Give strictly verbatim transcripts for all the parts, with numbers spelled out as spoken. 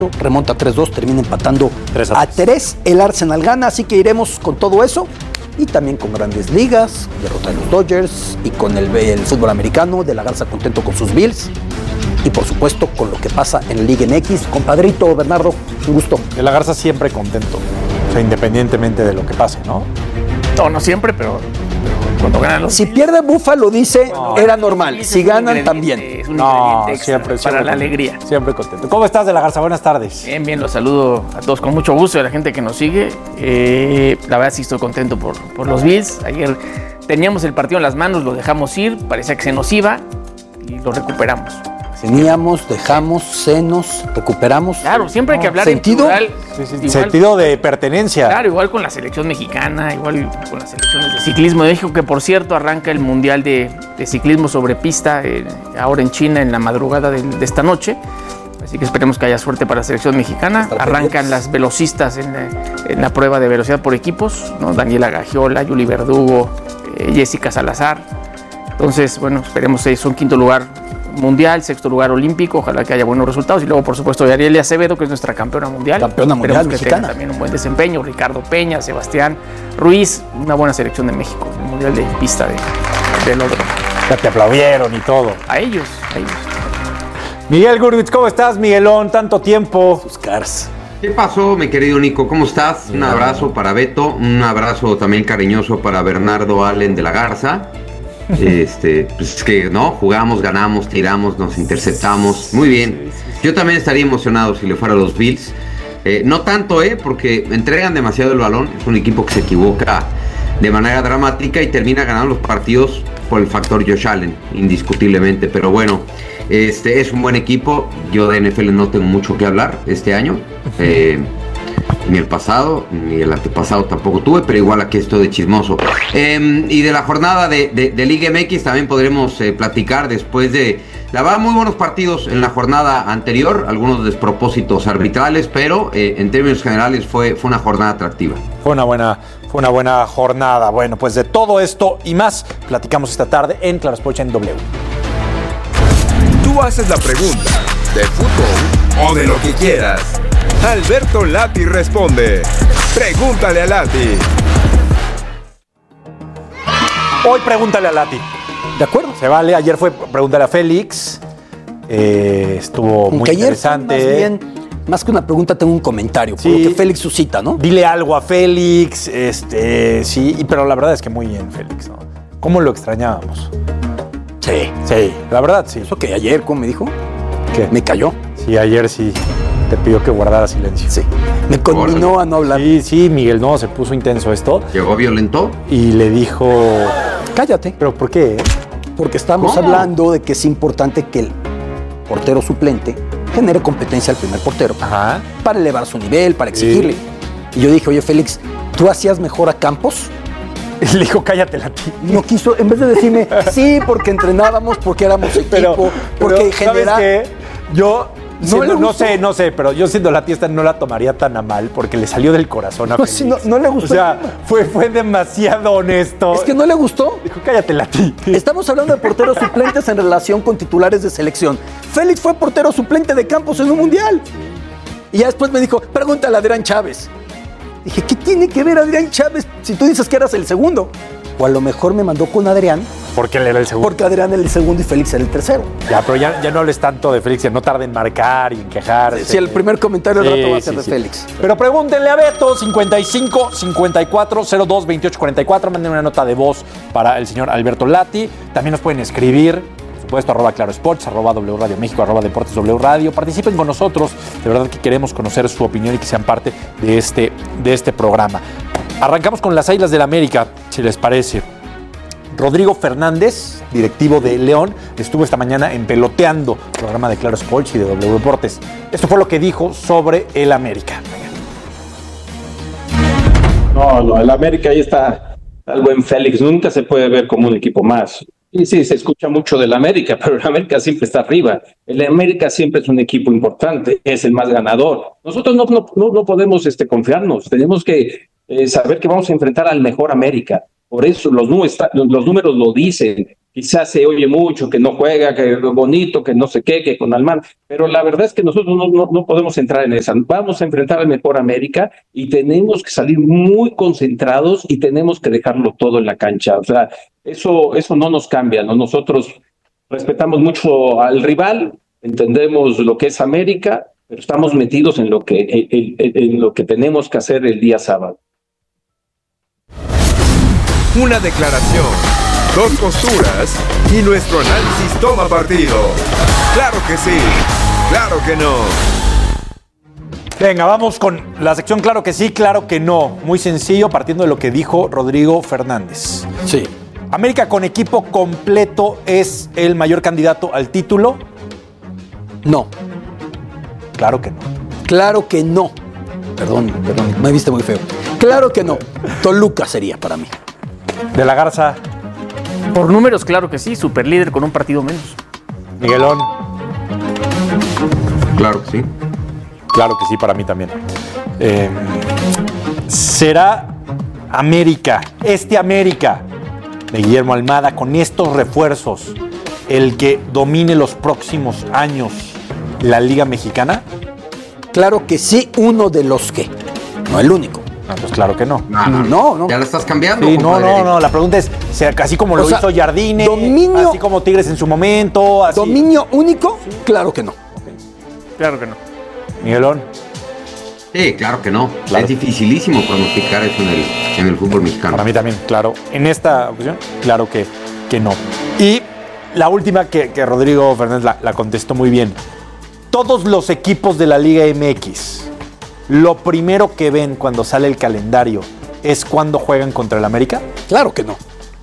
remonta tres dos, termina empatando a tres. El Arsenal gana, así que iremos con todo eso y también con grandes ligas, derrota de los Dodgers y con el, el fútbol americano, de la Garza contento con sus Bills y por supuesto con lo que pasa en la Liga M X. Compadrito Bernardo, un gusto. De la Garza siempre contento, o sea, independientemente de lo que pase, ¿no? No, no siempre, pero, pero cuando ganan los... Si pierde Búfalo, dice, no, era normal. Si ganan, también. Es un no, ingrediente siempre, para siempre la contento, alegría. Siempre contento. ¿Cómo estás, De la Garza? Buenas tardes. Bien, bien, los saludo a todos con mucho gusto, a la gente que nos sigue. Eh, la verdad sí estoy contento por, por los Bills. Ayer teníamos el partido en las manos, lo dejamos ir, parecía que se nos iba y lo recuperamos. Teníamos, dejamos, se nos recuperamos. Claro, siempre hay que hablar ¿Sentido? en plural. Sí, sí, Igual, sentido de pertenencia. Claro, igual con la selección mexicana, igual con las selecciones de ciclismo de México, que por cierto arranca el Mundial de, de Ciclismo sobre pista eh, ahora en China en la madrugada de, de esta noche. Así que esperemos que haya suerte para la selección mexicana. Arrancan las velocistas en la, en la prueba de velocidad por equipos, ¿no? Daniela Gagiola, Yuli Verdugo, eh, Jessica Salazar. Entonces, bueno, esperemos que es un quinto lugar mundial, sexto lugar olímpico, ojalá que haya buenos resultados y luego por supuesto Ariel Acevedo, que es nuestra campeona mundial, campeona mundial esperemos que mexicana, tenga también un buen desempeño, Ricardo Peña, Sebastián Ruiz, una buena selección de México, el mundial de pista de velódromo. Ya te aplaudieron y todo. A ellos, a ellos. Miguel Gurwitz, ¿cómo estás, Miguelón? Tanto tiempo. Sus cars. ¿Qué pasó, mi querido Nico? ¿Cómo estás? Un abrazo para Beto, un abrazo también cariñoso para Bernardo Allen de la Garza. Este, pues es que no, jugamos, ganamos, tiramos, nos interceptamos, muy bien. Yo también estaría emocionado si le fuera a los Bills. Eh, no tanto, eh, porque entregan demasiado el balón. Es un equipo que se equivoca de manera dramática y termina ganando los partidos por el factor Josh Allen, indiscutiblemente. Pero bueno, este es un buen equipo. Yo de N F L no tengo mucho que hablar este año. Eh, Ni el pasado, ni el antepasado tampoco tuve, pero igual aquí estoy de chismoso. Eh, y de la jornada de, de, de Liga M X también podremos eh, platicar después de, la verdad, muy buenos partidos en la jornada anterior, algunos despropósitos arbitrales, pero eh, en términos generales fue, fue una jornada atractiva. Fue una buena, fue una buena jornada. Bueno, pues de todo esto y más platicamos esta tarde en Claro Sports en W. Tú haces la pregunta de fútbol o de lo que quieras. Alberto Lati responde. Pregúntale a Lati. Hoy pregúntale a Lati. ¿De acuerdo? Se vale. Ayer fue Pregúntale a Félix. Eh, estuvo Aunque muy ayer interesante. Más bien, más que una pregunta, tengo un comentario. Sí. Por lo que Félix suscita, ¿no? Dile algo a Félix. Este, sí, pero la verdad es que muy bien, Félix, ¿no? ¿Cómo lo extrañábamos? Sí. Sí, la verdad sí. Eso que ayer, ¿cómo me dijo? ¿Qué? Me cayó. Sí, ayer sí. Te pidió que guardara silencio. Sí. Me conminó a no hablar. Sí, sí, Miguel, no, se puso intenso esto. ¿Llegó violento? Y le dijo... Cállate. ¿Pero por qué? Porque estamos ¿Cómo? hablando de que es importante que el portero suplente genere competencia al primer portero. Ajá. Para elevar su nivel, para exigirle. Sí. Y yo dije, oye, Félix, ¿tú hacías mejor a Campos? Y le dijo, cállate, Lati. No quiso, en vez de decirme, sí, porque entrenábamos, porque éramos equipo, pero, porque pero, genera... ¿sabes qué? Yo... No, Siendo, le no gustó. sé, no sé, pero yo siendo la esta no la tomaría tan a mal porque le salió del corazón a No, Félix. sí, no, no le gustó. O sea, fue, fue demasiado honesto. Es que no le gustó. Dijo, cállate, Lati. Estamos hablando de porteros suplentes en relación con titulares de selección. Félix fue portero suplente de Campos en un mundial. Y ya después me dijo, pregúntale a Adrián Chávez. Dije, ¿qué tiene que ver Adrián Chávez si tú dices que eras el segundo? O a lo mejor me mandó con Adrián. Porque él era el segundo. Porque Adrián era el segundo y Félix era el tercero. Ya, pero ya, ya no hables tanto de Félix, ya no tarde en marcar y en quejarse. Sí, el primer comentario del Sí, rato va a ser sí, de sí. Félix. Pero pregúntenle a Beto, cincuenta y cinco, cincuenta y cuatro, cero dos, veintiocho, cuarenta y cuatro. Manden una nota de voz para el señor Alberto Lati. También nos pueden escribir, por supuesto, arroba Claro Sports, arroba W Radio México, arroba Deportes W Radio. Participen con nosotros. De verdad que queremos conocer su opinión y que sean parte de este, de este programa. Arrancamos con las Águilas del la América, si les parece. Rodrigo Fernández, directivo de León, estuvo esta mañana en Peloteando, programa de Claro Sports y de W Deportes. Esto fue lo que dijo sobre el América. No, no, el América ahí está el buen Félix, nunca se puede ver como un equipo más. Y sí, se escucha mucho del América, pero el América siempre está arriba. El América siempre es un equipo importante, es el más ganador. Nosotros no, no, no, no podemos este, confiarnos, tenemos que eh, saber que vamos a enfrentar al mejor América. Por eso los, los números lo dicen. quizás se oye mucho que no juega, que es bonito, que no sé qué, que con Almada, pero la verdad es que nosotros no, no, no podemos entrar en esa. Vamos a enfrentar al mejor América y tenemos que salir muy concentrados y tenemos que dejarlo todo en la cancha. O sea, eso, eso no nos cambia, ¿no? Nosotros respetamos mucho al rival, entendemos lo que es América, pero estamos metidos en lo que, en, en, en lo que tenemos que hacer el día sábado. Una declaración, dos posturas y nuestro análisis toma partido. Claro que sí, claro que no. Venga, vamos con la sección claro que sí, claro que no. Muy sencillo, partiendo de lo que dijo Rodrigo Fernández. Sí. ¿América con equipo completo es el mayor candidato al título? No. Claro que no. Claro que no. Perdón, perdón, me viste muy feo. Claro que no. Toluca sería para mí. De la Garza. Por números, claro que sí, super líder con un partido menos. Miguelón. Claro que sí. Claro que sí, para mí también. Eh, ¿Será América, este América de Guillermo Almada, con estos refuerzos, el que domine los próximos años la Liga Mexicana? Claro que sí, uno de los que. No el único. No, pues claro que no. No, no, No, no. Ya la estás cambiando. Sí, no, compadre. no, no. La pregunta es, sea, así como lo O sea, hizo Jardine, dominio- así como Tigres en su momento, así. ¿Dominio único? Claro que no. Claro que no. Miguelón. Sí, claro que no. Claro. Es dificilísimo pronosticar eso en el, en el fútbol mexicano. Para mí también, claro. En esta ocasión, claro que, que no. Y la última que, que Rodrigo Fernández la, la contestó muy bien. Todos los equipos de la Liga M X, lo primero que ven cuando sale el calendario es cuando juegan contra el América. Claro que no.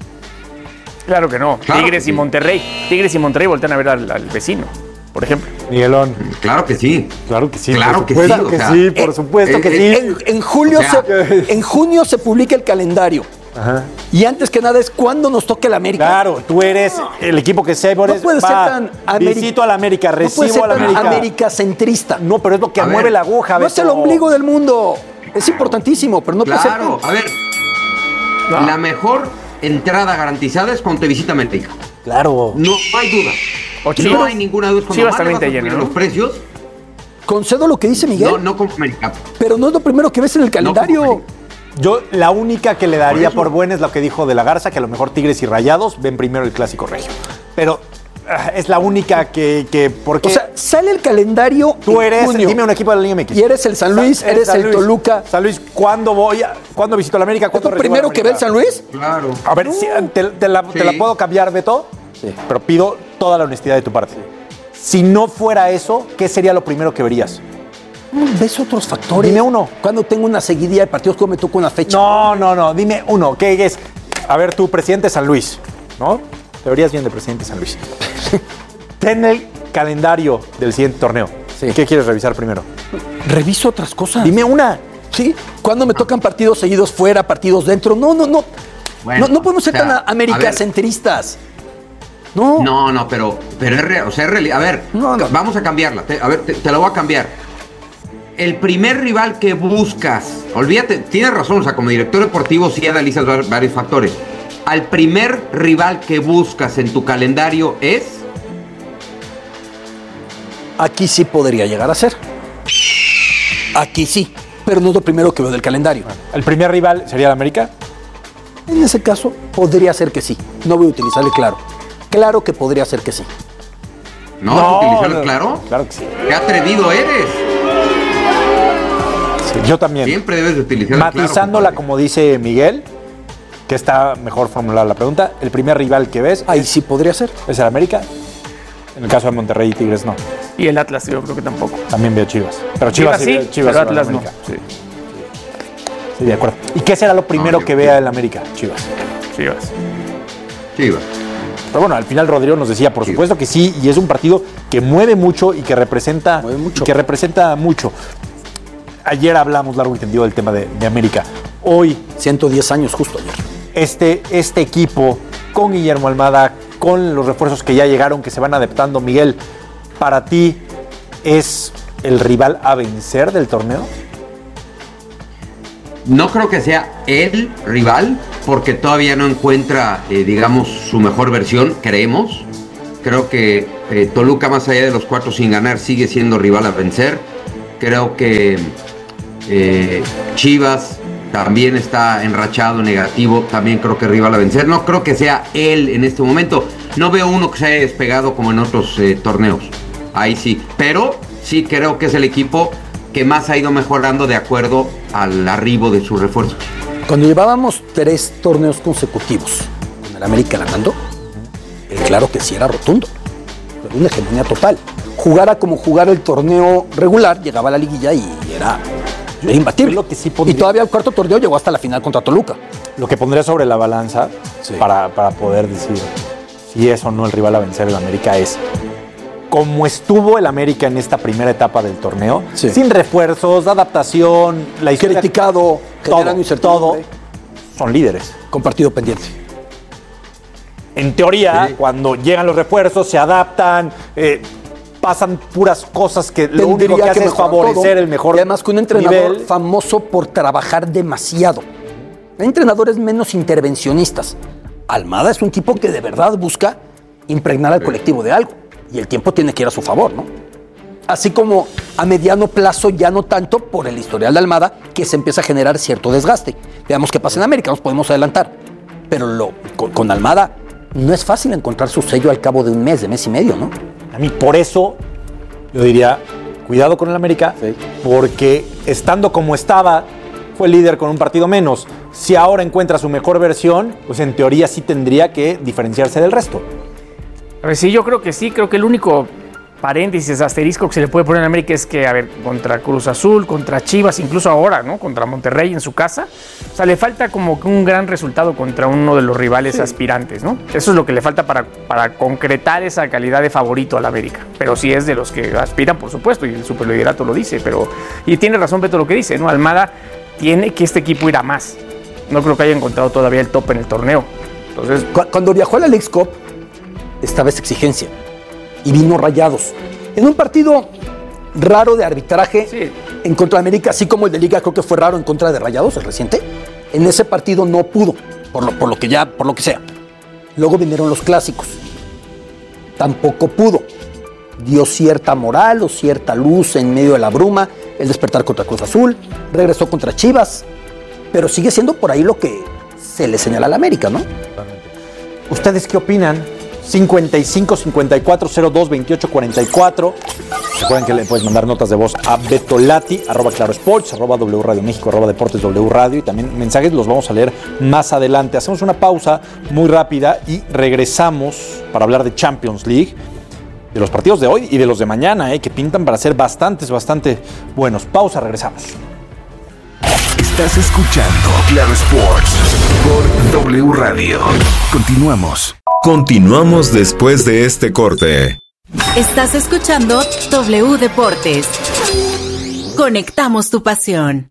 Claro que no. Claro Tigres que y sí. Monterrey. Tigres y Monterrey voltean a ver al, al vecino, por ejemplo. Miguelón. Claro que sí. Claro que sí. Claro por que supuesto sí, o que sea, sí, por eh, supuesto eh, que eh, sí. En, en julio O sea, se, en junio se publica el calendario. Ajá. Y antes que nada es cuando nos toque el América. Claro, tú eres el equipo que se No puede ser tan Ameri- visito al América, No puede recibo ser al tan América. americacentrista. No, pero es lo que A mueve ver, la aguja. No es Beto. el ombligo del mundo. Es importantísimo, pero no puede ser Claro. tan- A ver. No. La mejor entrada garantizada es cuando te visita América. Claro. No hay duda. O No Chivas. hay ninguna duda. Cuando Chivas más le también vas te a llena, subir ¿no? los precios, Concedo lo que dice Miguel, no, no como América. pero no es lo primero que ves en el calendario. como Yo la única que le daría Por por, eso. buena es lo que dijo de la Garza, que a lo mejor Tigres y Rayados ven primero el Clásico Regio. Pero ah, es la única que, que porque O sea, sale el calendario tú en eres, junio, dime un equipo de la Liga M X. y eres el San Luis, Sa- eres San el Luis. Toluca. San Luis, ¿cuándo voy a, cuándo visito la América? ¿Es ¿Cuándo lo recibo primero a la que ve el América? San Luis? Claro. A ver, si, te, te la, te la Sí. puedo cambiar, Beto, Sí. pero pido toda la honestidad de tu parte. Si no fuera eso, ¿qué sería lo primero que verías? ¿Ves otros factores? Dime uno. Cuando tengo una seguidilla de partidos, cuando me toca una fecha. No, no, no, dime uno. ¿Qué es? A ver, tú, presidente San Luis, ¿no? Te verías bien de presidente San Luis. Ten el calendario del siguiente torneo. Sí. ¿Qué quieres revisar primero? Reviso otras cosas. Dime una. Sí, cuando me tocan partidos seguidos fuera, partidos dentro. No, no, no. Bueno, no, no podemos ser o sea, tan a americacentristas. No. No, no, pero, pero es real. O sea, es real. A ver, No, no. vamos a cambiarla. Te- a ver, te, te la voy a cambiar. El primer rival que buscas, olvídate, tienes razón, o sea, como director deportivo sí analizas va- varios factores. Al primer rival que buscas en tu calendario es. Aquí sí podría llegar a ser. Aquí sí, pero no es lo primero que veo del calendario. ¿El primer rival sería el América? En ese caso, podría ser que sí. No voy a utilizar el claro. Claro que podría ser que sí. ¿No? No, ¿Utilizarlo no. claro? Claro que sí. ¡Qué atrevido eres! Sí, yo también. Siempre debes de utilizar el claro. Matizándola, compadre. como dice Miguel, que está mejor formulada la pregunta, el primer rival que ves Ahí sí podría ser. es el América. En el caso de Monterrey y Tigres, no. Y el Atlas, yo creo que tampoco. También veo Chivas. Pero Chivas, Chivas sí, veo- Chivas pero sí va a Atlas no. América. Sí, Sí, de acuerdo. ¿Y qué será lo primero yo- que vea el América? Chivas. Chivas. Chivas. Pero bueno, al final Rodrigo nos decía, por Sí. supuesto que sí, y es un partido que mueve mucho y que representa Mueve mucho. y que representa mucho. Ayer hablamos largo y tendido del tema de, de América. Hoy, ciento diez años justo ayer. este, este equipo con Guillermo Almada, con los refuerzos que ya llegaron, que se van adaptando, Miguel, para ti, ¿es el rival a vencer del torneo? No creo que sea el rival, porque todavía no encuentra, eh, digamos, su mejor versión, creemos. Creo que eh, Toluca, más allá de los cuatro sin ganar, sigue siendo rival a vencer. Creo que eh, Chivas también está enrachado, negativo, también creo que es rival a vencer. No creo que sea él en este momento. No veo uno que se haya despegado como en otros eh, torneos. Ahí sí, pero sí creo que es el equipo que más ha ido mejorando de acuerdo al arribo de sus refuerzos. Cuando llevábamos tres torneos consecutivos con el América ganando, eh, claro que sí era rotundo, era una hegemonía total. Jugara como jugara el torneo regular, llegaba a la liguilla y era, era imbatible. Lo que sí pondría, y todavía el cuarto torneo llegó hasta la final contra Toluca. Lo que pondría sobre la balanza, sí, para, para poder decir si es o no el rival a vencer el América es como estuvo el América en esta primera etapa del torneo, sí, sin refuerzos, adaptación, la historia, criticado, todo, todo, son líderes. Con partido pendiente. En teoría, sí, cuando llegan los refuerzos, se adaptan, eh, pasan puras cosas que Tendría lo único que, que hace es favorecer todo, el mejor y además que un entrenador nivel. famoso por trabajar demasiado. Hay entrenadores menos intervencionistas. Almada es un tipo que de verdad busca impregnar al colectivo de algo. Y el tiempo tiene que ir a su favor, ¿no? Así como a mediano plazo ya no tanto por el historial de Almada, que se empieza a generar cierto desgaste. Veamos qué pasa en América, nos podemos adelantar. Pero lo, con, con Almada no es fácil encontrar su sello al cabo de un mes, de mes y medio, ¿no? A mí por eso yo diría, cuidado con el América, sí, porque estando como estaba, fue líder con un partido menos. Si ahora encuentra su mejor versión, pues en teoría sí tendría que diferenciarse del resto. A ver, sí, yo creo que sí, creo que el único paréntesis, asterisco que se le puede poner a América es que, a ver, contra Cruz Azul, contra Chivas, incluso ahora, ¿no? Contra Monterrey en su casa, o sea, le falta como que un gran resultado contra uno de los rivales sí. aspirantes, ¿no? Eso es lo que le falta para, para concretar esa calidad de favorito al América, pero sí es de los que aspiran, por supuesto, y el superliderato lo dice, pero, y tiene razón Beto lo que dice, ¿no? Almada tiene que este equipo ir a más, no creo que haya encontrado todavía el tope en el torneo, entonces... Cuando viajó a la Leagues Cup, esta vez exigencia, y vino Rayados. En un partido raro de arbitraje sí. en contra de América, así como el de Liga creo que fue raro en contra de Rayados, el reciente, en ese partido no pudo, por lo, por lo que ya, por lo que sea. Luego vinieron los clásicos, tampoco pudo. Dio cierta moral o cierta luz en medio de la bruma, el despertar contra Cruz Azul, regresó contra Chivas, pero sigue siendo por ahí lo que se le señala a la América, ¿no? ¿Ustedes qué opinan? cincuenta y cinco, cincuenta y cuatro, cero dos, veintiocho, cuarenta y cuatro. Recuerden que le puedes mandar notas de voz a Betolati, arroba Claro Sports, arroba W Radio México, arroba Deportes W Radio, y también mensajes los vamos a leer más adelante. Hacemos una pausa muy rápida y regresamos para hablar de Champions League, de los partidos de hoy y de los de mañana, eh, que pintan para ser bastantes, bastante buenos. Pausa, regresamos. Estás escuchando Claro Sports por W Radio. Continuamos. Continuamos después de este corte. Estás escuchando W Deportes. Conectamos tu pasión.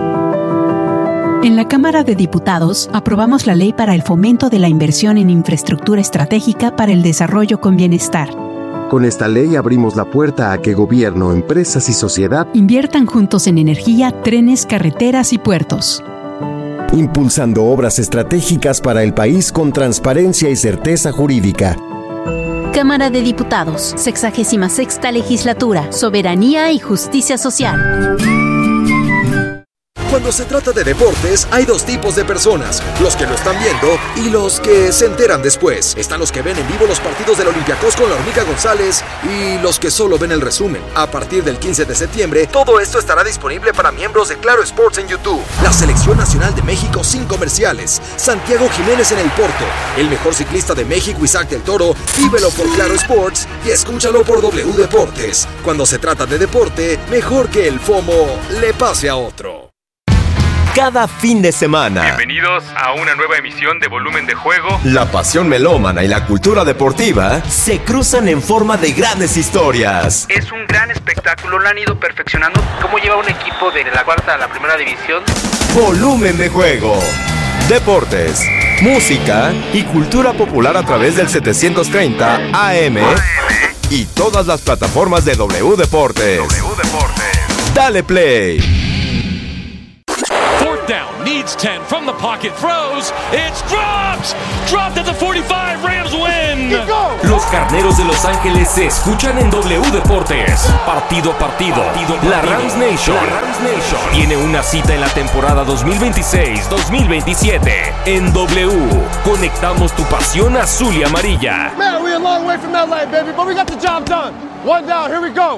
En la Cámara de Diputados aprobamos la ley para el fomento de la inversión en infraestructura estratégica para el desarrollo con bienestar. Con esta ley abrimos la puerta a que gobierno, empresas y sociedad inviertan juntos en energía, trenes, carreteras y puertos, impulsando obras estratégicas para el país con transparencia y certeza jurídica. Cámara de Diputados, sexagésima sexta legislatura, soberanía y justicia social. Cuando se trata de deportes, hay dos tipos de personas, los que lo están viendo y los que se enteran después. Están los que ven en vivo los partidos del Olympiacos con la Hormiga González y los que solo ven el resumen. A partir del quince de septiembre, todo esto estará disponible para miembros de Claro Sports en YouTube. La Selección Nacional de México sin comerciales, Santiago Jiménez en el Porto, el mejor ciclista de México Isaac del Toro, vívelo por Claro Sports y escúchalo por W Deportes. Cuando se trata de deporte, mejor que el FOMO le pase a otro. Cada fin de semana. Bienvenidos a una nueva emisión de Volumen de Juego. La pasión melómana y la cultura deportiva se cruzan en forma de grandes historias. Es un gran espectáculo, lo han ido perfeccionando. ¿Cómo lleva un equipo de la cuarta a la primera división? Volumen de Juego. Deportes, música y cultura popular a través del setecientos treinta A M y todas las plataformas de W Deportes. W Deportes. Dale play. Down needs It's ten from the pocket, throws, it's dropped! Dropped at the forty-five, Rams win! Los carneros de Los Ángeles se escuchan en W Deportes. Partido a partido, partido, partido. La Rams Nation, la Rams Nation tiene una cita en la temporada dos mil veintiséis dos mil veintisiete. En W, conectamos tu pasión azul y amarilla. Man, we're a long way from L A, baby, but we got the job done. One down, here we go.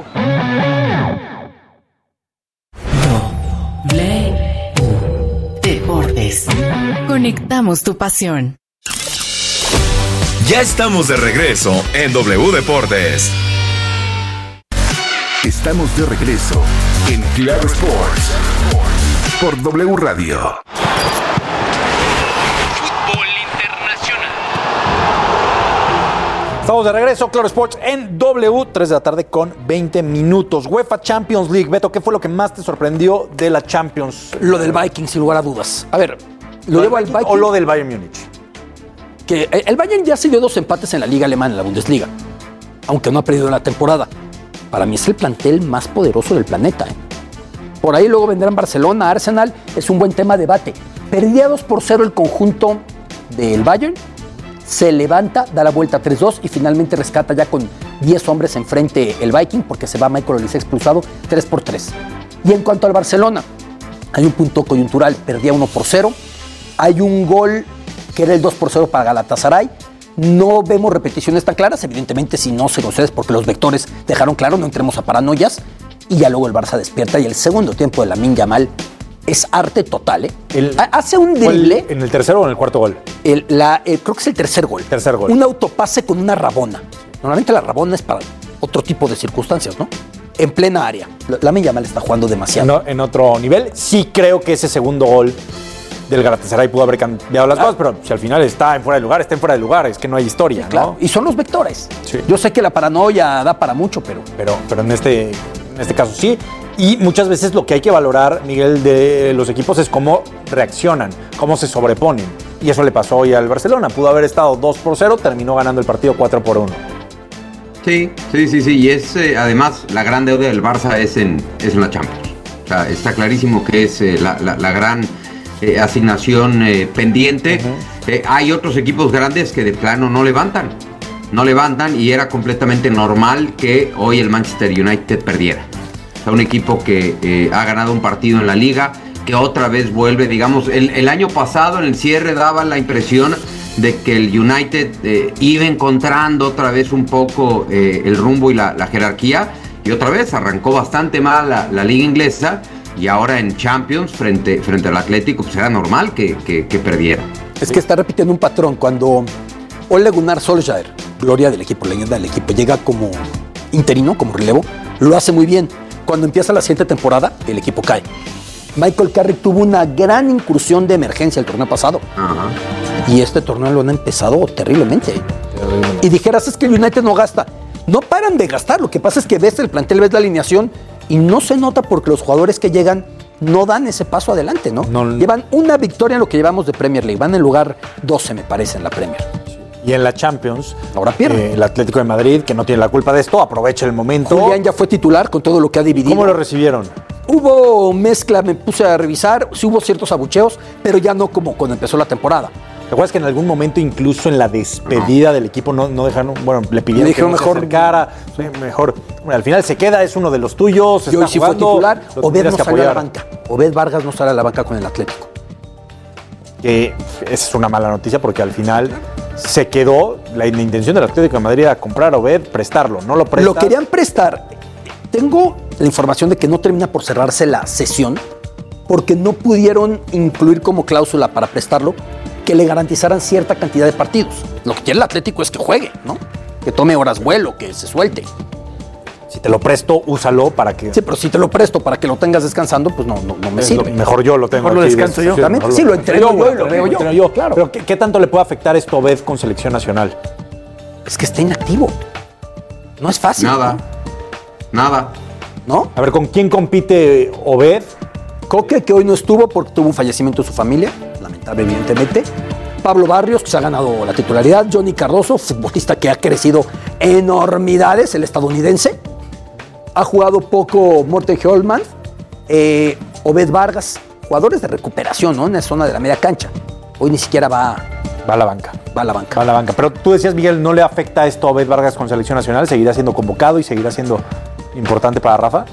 W Deportes. Conectamos tu pasión. Ya estamos de regreso en W Deportes. Estamos de regreso en Claro Sports por W Radio. Fútbol internacional. Estamos de regreso, Claro Sports en W, tres de la tarde con veinte minutos. UEFA Champions League. Beto, ¿qué fue lo que más te sorprendió de la Champions? Lo del Viking, sin lugar a dudas. A ver, ¿lo, ¿Lo llevo del al Viking Viking? o lo del Bayern Múnich? Que el Bayern ya se dio dos empates en la Liga Alemana, en la Bundesliga, aunque no ha perdido en la temporada. Para mí es el plantel más poderoso del planeta. ¿eh? Por ahí luego vendrán Barcelona, Arsenal, es un buen tema de debate. Perdía dos por cero el conjunto del Bayern, se levanta, da la vuelta tres dos y finalmente rescata ya con diez hombres enfrente el Viking porque se va Michael Olise expulsado tres por tres. Y en cuanto al Barcelona, hay un punto coyuntural, perdía uno por cero, hay un gol que era el dos por cero para Galatasaray. No vemos repeticiones tan claras, evidentemente si no se concedes porque los vectores dejaron claro, no entremos a paranoias, y ya luego el Barça despierta y el segundo tiempo de Lamine Yamal es arte total. ¿eh? El, Hace un drible. ¿En el tercero o en el cuarto gol? El, la, el, creo que es el tercer gol. Tercer gol. Un autopase con una rabona. Normalmente la rabona es para otro tipo de circunstancias, ¿no? En plena área. Lamine Yamal está jugando demasiado. No, en otro nivel. Sí creo que ese segundo gol del Galatasaray pudo haber cambiado las cosas, pero si al final está en fuera de lugar, está en fuera de lugar, es que no hay historia, claro. ¿no? Y son los vectores. Sí. Yo sé que la paranoia da para mucho, pero... Pero, pero en, este, en este caso sí. Y muchas veces lo que hay que valorar, Miguel, de los equipos es cómo reaccionan, cómo se sobreponen. Y eso le pasó hoy al Barcelona. Pudo haber estado dos por cero, terminó ganando el partido cuatro por uno. Sí, sí, sí, sí. Y es, eh, además, la gran deuda del Barça es en, es en la Champions. O sea, está clarísimo que es eh, la, la, la gran... Eh, asignación eh, pendiente. Uh-huh. Eh, hay otros equipos grandes que de plano no levantan. No levantan y era completamente normal que hoy el Manchester United perdiera. O sea, un equipo que eh, ha ganado un partido en la liga, que otra vez vuelve, digamos, el, el año pasado en el cierre daba la impresión de que el United eh, iba encontrando otra vez un poco eh, el rumbo y la, la jerarquía, y otra vez arrancó bastante mal la, la liga inglesa. Y ahora en Champions, frente, frente al Atlético, pues era normal que, que, que perdiera. Es que está repitiendo un patrón. Cuando Ole Gunnar Solskjaer, gloria del equipo, leyenda del equipo, llega como interino, como relevo, lo hace muy bien. Cuando empieza la siguiente temporada, el equipo cae. Michael Carrick tuvo una gran incursión de emergencia el torneo pasado. Ajá. Y este torneo lo han empezado terriblemente. Terrible. Y dijeras, es que el United no gasta. No paran de gastar. Lo que pasa es que ves el plantel, ves la alineación y no se nota porque los jugadores que llegan no dan ese paso adelante, ¿no? no Llevan una victoria en lo que llevamos de Premier League. Van en lugar doce, me parece, en la Premier. Y en la Champions, ahora pierde. Eh, el Atlético de Madrid, que no tiene la culpa de esto, aprovecha el momento. Julián ya fue titular con todo lo que ha dividido. ¿Cómo lo recibieron? Hubo mezcla, me puse a revisar, sí hubo ciertos abucheos, pero ya no como cuando empezó la temporada. ¿Te acuerdas que en algún momento, incluso en la despedida del equipo, no, no dejaron, bueno, le pidieron le que no mejor, se acercara, mejor, bueno, al final se queda, es uno de los tuyos, y hoy sí fue titular, Obed no salió a la banca, Obed Vargas no sale a la banca con el Atlético. Que esa es una mala noticia porque al final se quedó, la, la intención del Atlético de Madrid era comprar a Obed, prestarlo, no lo prestas. Lo querían prestar, tengo la información de que no termina por cerrarse la sesión, porque no pudieron incluir como cláusula para prestarlo que le garantizaran cierta cantidad de partidos. Lo que quiere el Atlético es que juegue, ¿no? Que tome horas vuelo, que se suelte. Si te lo presto, úsalo para que... Sí, pero si te lo presto para que lo tengas descansando, pues no, no, no me es sirve. Lo, mejor yo lo tengo. Mejor lo descanso yo. También, sí, lo entreno yo y lo veo yo. yo. Claro. Pero ¿qué, ¿qué tanto le puede afectar esto a Obed con selección nacional? Es que está inactivo. No es fácil. Nada. ¿no? Nada. ¿No? A ver, ¿con quién compite Obed? Coque, que hoy no estuvo porque tuvo un fallecimiento de su familia, lamentable evidentemente. Pablo Barrios, que se ha ganado la titularidad. Johnny Cardoso, futbolista que ha crecido enormidades, el estadounidense. Ha jugado poco Morten Holman. Eh, Obed Vargas, jugadores de recuperación, ¿no? En la zona de la media cancha. Hoy ni siquiera va, va a la banca. Va a la banca. Va a la banca. Pero tú decías, Miguel, ¿no le afecta esto a Obed Vargas con selección nacional? ¿Seguirá siendo convocado y seguirá siendo importante para Rafa?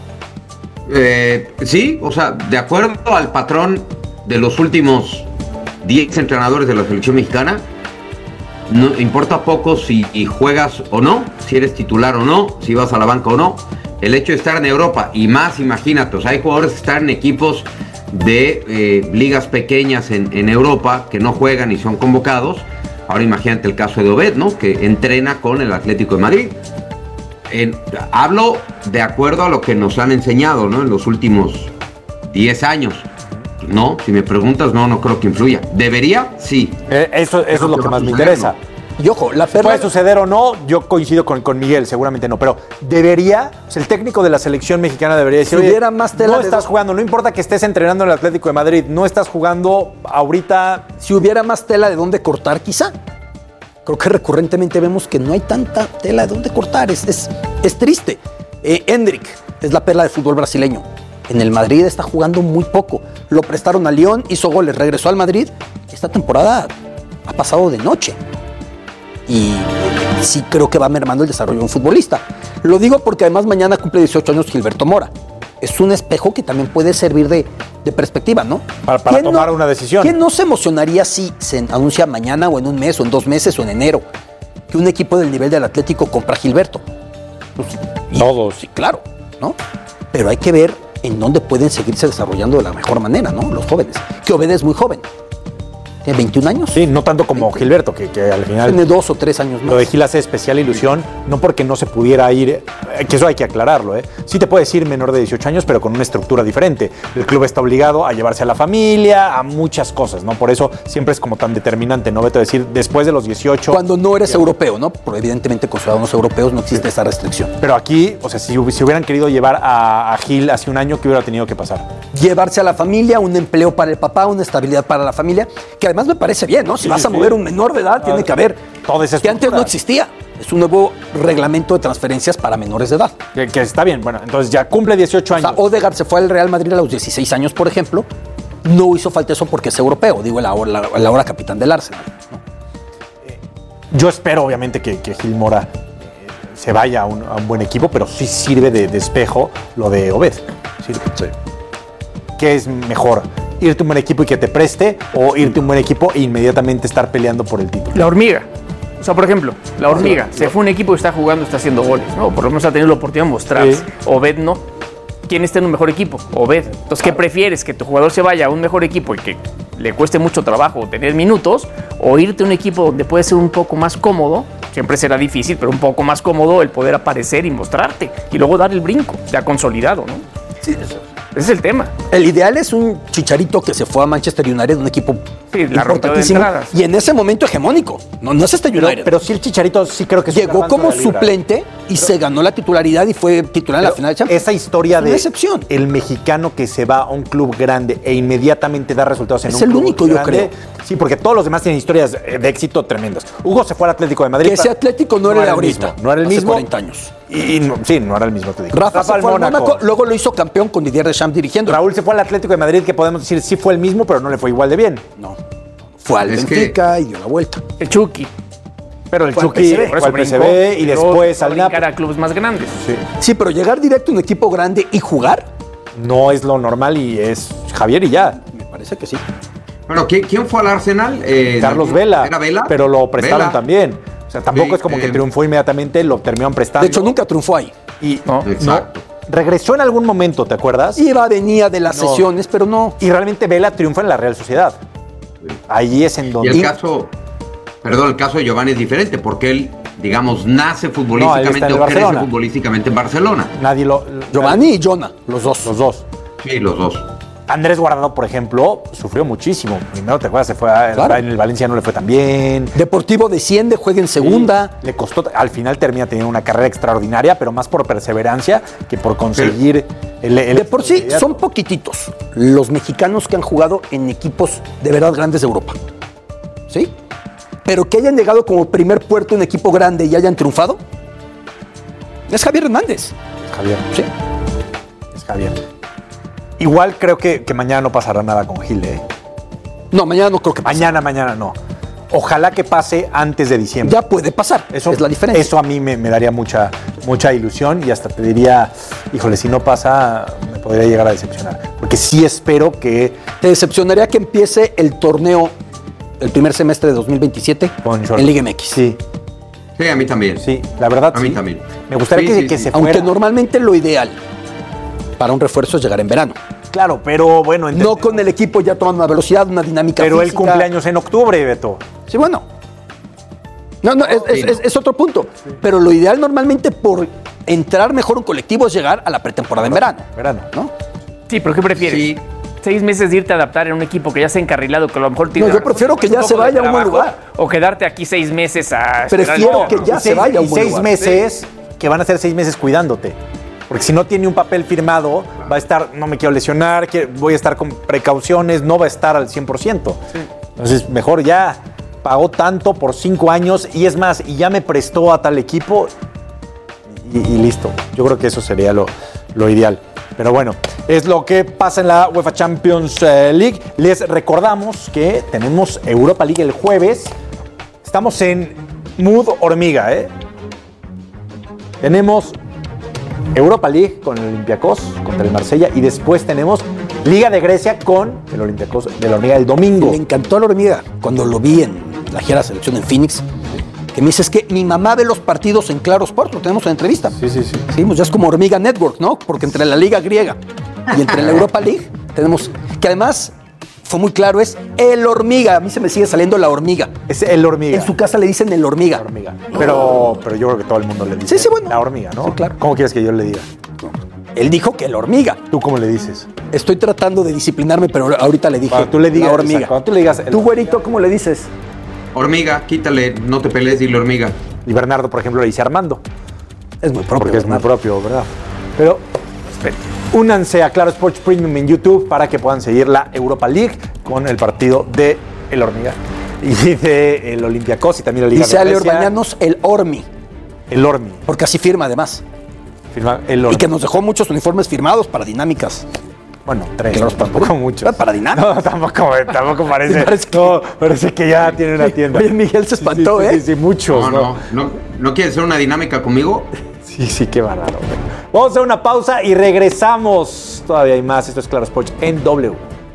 Eh, sí, o sea, de acuerdo al patrón de los últimos diez entrenadores de la selección mexicana, no importa poco si juegas o no, si eres titular o no, si vas a la banca o no. El hecho de estar en Europa, y más, imagínate, o sea, hay jugadores que están en equipos de eh, ligas pequeñas en, en Europa que no juegan y son convocados. Ahora imagínate el caso de Obed, ¿no? Que entrena con el Atlético de Madrid. En, hablo de acuerdo a lo que nos han enseñado, ¿no? En los últimos diez años. No, si me preguntas, no, no creo que influya. ¿Debería? Sí. Eh, eso eso es lo que más me interesa. Y ojo, la perla... ¿Puede suceder o no? Yo coincido con, con Miguel, seguramente no, pero debería, o sea, el técnico de la selección mexicana debería decir, si hubiera más tela no de estás dos... jugando, no importa que estés entrenando en el Atlético de Madrid, no estás jugando ahorita... Si hubiera más tela de dónde cortar, quizá. Creo que recurrentemente vemos que no hay tanta tela de dónde cortar, es, es, es triste. Eh, Endrick es la perla del fútbol brasileño. En el Madrid está jugando muy poco. Lo prestaron a Lyon, hizo goles, regresó al Madrid. Esta temporada ha pasado de noche. Y sí creo que va mermando el desarrollo de un futbolista. Lo digo porque además mañana cumple dieciocho años Gilberto Mora. Es un espejo que también puede servir de, de perspectiva, ¿no? Para, para tomar no, una decisión. ¿Quién no se emocionaría si se anuncia mañana o en un mes o en dos meses o en enero que un equipo del nivel del Atlético compra a Gilberto? Pues, y, Todos. Sí, claro, ¿no? Pero hay que ver en dónde pueden seguirse desarrollando de la mejor manera, ¿no? Los jóvenes. Que Obed es muy joven. ¿Tiene veintiún años? Sí, no tanto como Gilberto, que, que al final... Tiene dos o tres años más. Lo de Gil hace especial ilusión, no porque no se pudiera ir, que eso hay que aclararlo, ¿eh? Sí te puedes ir menor de dieciocho años, pero con una estructura diferente. El club está obligado a llevarse a la familia, a muchas cosas, ¿no? Por eso siempre es como tan determinante, ¿no? Vete a decir, después de los dieciocho... Cuando no eres europeo, ¿no? Porque evidentemente con ciudadanos europeos no existe esa restricción. Pero aquí, o sea, si, si hubieran querido llevar a, a Gil hace un año, ¿qué hubiera tenido que pasar? Llevarse a la familia, un empleo para el papá, una estabilidad para la familia, que además me parece bien, ¿no? Si sí, vas a sí, mover un menor de edad, ah, tiene que haber todo ese que antes no existía. Es un nuevo reglamento de transferencias para menores de edad. Que, que está bien, bueno, entonces ya cumple dieciocho años. O sea, Odegaard se fue al Real Madrid a los dieciséis años, por ejemplo. No hizo falta eso porque es europeo, digo, el ahora, la, el ahora capitán del Arsenal, ¿no? Yo espero, obviamente, que, que Gil Mora eh, se vaya a un, a un buen equipo, pero sí sirve de, de espejo lo de Obed. Sirve. Sí. ¿Qué es mejor? ¿Irte a un buen equipo y que te preste o irte a un buen equipo e inmediatamente estar peleando por el título? La hormiga. O sea, por ejemplo, la hormiga. Se fue un equipo que está jugando, está haciendo goles, ¿no? Por lo menos ha tenido la oportunidad de mostrarse. Sí. Obed no. ¿Quién está en un mejor equipo? Obed. Entonces, ¿qué prefieres? ¿Que tu jugador se vaya a un mejor equipo y que le cueste mucho trabajo tener minutos? ¿O irte a un equipo donde puede ser un poco más cómodo? Siempre será difícil, pero un poco más cómodo el poder aparecer y mostrarte. Y luego dar el brinco, ya consolidado, ¿no? Sí, eso. Ese es el tema. El ideal es un Chicharito que se fue a Manchester United, un equipo sí, la importantísimo y en ese momento hegemónico. No, no es este United. Pero, pero sí el Chicharito sí creo que llegó como suplente y pero, se ganó la titularidad y fue titular en la final de Champions. Esa historia es de excepción. El mexicano que se va a un club grande e inmediatamente da resultados en es un club único, grande. Es el único, yo creo. Sí, porque todos los demás tienen historias de éxito tremendas. Hugo se fue al Atlético de Madrid. Que ese Atlético no, no era el ahorita. Mismo, no era el hace mismo. cuarenta años. Y, y no, sí, no era el mismo, te digo. Rafa, Rafa se fue al Mónaco. Mónaco, luego lo hizo campeón con Didier Deschamps dirigiendo. Raúl se fue al Atlético de Madrid, que podemos decir sí fue el mismo, pero no le fue igual de bien. No. Fue al es Benfica que... y dio la vuelta. El Chucky. Pero el fue Chucky fue al P S V y después al Napoli. a clubes más grandes. Sí. sí, pero llegar directo a un equipo grande y jugar no es lo normal y es Javier y ya. Me parece que sí. Bueno, ¿quién, quién fue al Arsenal? Eh, Carlos Vela. ¿Era Vela? Pero lo prestaron Vela. también. O sea, tampoco sí, es como eh, que triunfó inmediatamente, lo terminaron prestando. De hecho, nunca triunfó ahí. Y no, Exacto. No, regresó en algún momento, ¿te acuerdas? Iba, venía de las no. sesiones, pero no. Y realmente Vela triunfa en la Real Sociedad. Sí. Ahí es en donde... Y el caso, perdón, el caso de Giovanni es diferente, porque él, digamos, nace futbolísticamente no, o crece futbolísticamente en Barcelona. Nadie lo... Giovanni y Jonah, los dos. Los dos. Sí, los dos. Andrés Guardado, por ejemplo, sufrió muchísimo. Primero, ¿te acuerdas? Se fue a, claro. En el Valencia no le fue tan bien. Deportivo desciende, juega en segunda. Sí, le costó, al final termina teniendo una carrera extraordinaria, pero más por perseverancia que por conseguir... El, el de por sí, son poquititos los mexicanos que han jugado en equipos de verdad grandes de Europa. ¿Sí? Pero que hayan llegado como primer puerto un equipo grande y hayan triunfado, es Javier Hernández. Javier. Sí. Es Javier. Igual creo que, que mañana no pasará nada con Gil, ¿eh? No, mañana no creo que pase. Mañana, mañana no. Ojalá que pase antes de diciembre. Ya puede pasar, eso es la diferencia. Eso a mí me, me daría mucha, mucha ilusión y hasta te diría, híjole, si no pasa, me podría llegar a decepcionar. Porque sí espero que... ¿Te decepcionaría que empiece el torneo el primer semestre de dos mil veintisiete en Liga M X? Sí. Sí, a mí también. Sí, la verdad A sí. mí también. Me gustaría Sí, que, sí, que sí. se fuera. Aunque normalmente lo ideal para un refuerzo es llegar en verano. Claro, pero bueno... No con el equipo ya tomando una velocidad, una dinámica Pero física. el cumpleaños en octubre, Beto. Sí, bueno. No, no, es, es, es, es otro punto. Sí. Pero lo ideal normalmente por entrar mejor un colectivo es llegar a la pretemporada en verano. Verano, ¿no? Sí, pero ¿qué prefieres? Sí. Seis meses de irte a adaptar en un equipo que ya se ha encarrilado, que a lo mejor tiene... No, yo prefiero que ya se vaya a un buen lugar. O quedarte aquí seis meses a... Prefiero que ya se vaya a un buen lugar. Y seis meses, que van a ser seis meses cuidándote. Porque si no tiene un papel firmado, va a estar, no me quiero lesionar, voy a estar con precauciones, no va a estar al cien por ciento. Sí. Entonces, mejor ya pagó tanto por cinco años y es más, y ya me prestó a tal equipo y, y listo. Yo creo que eso sería lo, lo ideal. Pero bueno, es lo que pasa en la UEFA Champions League. Les recordamos que tenemos Europa League el jueves. Estamos en mood hormiga, ¿eh? Tenemos Europa League con el Olympiacos contra el Marsella y después tenemos Liga de Grecia con el Olympiacos de la Hormiga el domingo. Me encantó la Hormiga cuando lo vi en la gira de selección en Phoenix. Que me dice, es que mi mamá ve los partidos en Claro Sport, lo tenemos en entrevista. Sí, sí, sí. Sí, pues ya es como Hormiga Network, ¿no? Porque entre la Liga Griega y entre la Europa League tenemos, que además fue muy claro, es el Hormiga. A mí se me sigue saliendo la Hormiga. Es el Hormiga. En su casa le dicen el Hormiga. La Hormiga. Pero, pero yo creo que todo el mundo le dice sí, sí, bueno. la Hormiga, ¿no? Sí, claro. ¿Cómo quieres que yo le diga? Él dijo que el Hormiga. ¿Tú cómo le dices? Estoy tratando de disciplinarme, pero ahorita le dije cuando tú le digas, la Hormiga. O sea, cuando tú le digas... El... ¿Tú, güerito, cómo le dices? Hormiga, quítale, no te pelees, dile Hormiga. Y Bernardo, por ejemplo, le dice Armando. Es muy propio. Porque es Bernardo. muy propio, ¿verdad? Pero, esperen. Únanse a Claro Sports Premium en YouTube para que puedan seguir la Europa League con el partido de El Hormiga y de el Olympiacos y también la Liga Dice de Ale Grecia. Orbañanos el Ormi. El Ormi. Porque así firma además. Firma el Ormi. Y que nos dejó muchos uniformes firmados para dinámicas. Bueno, tres. Claro, tampoco muchos. Para dinámicas. No, tampoco, tampoco parece. parece, que... No, parece que ya tiene una tienda. Oye, Miguel se espantó, sí, sí, ¿eh? Sí, sí, muchos. No, no, no, no. ¿No quieres hacer una dinámica conmigo? Sí, sí, qué bárbaro. Vamos a hacer una pausa y regresamos. Todavía hay más. Esto es Claro Sports en W.